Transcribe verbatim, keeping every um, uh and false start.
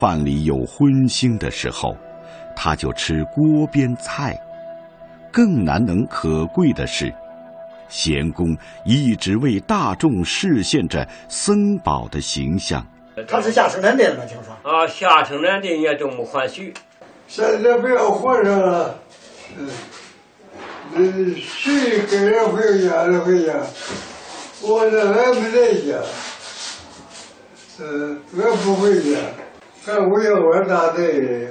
饭里有荤腥的时候，他就吃锅边菜。更难能可贵的是，咸公一直为大众示现着僧宝的形象。 他是下生产队的吗？听说啊，下生产队也都没还许。 现在不要活着了，嗯，嗯，谁给人回家的回家，我这还没在家，嗯，我不回家，还为我大队。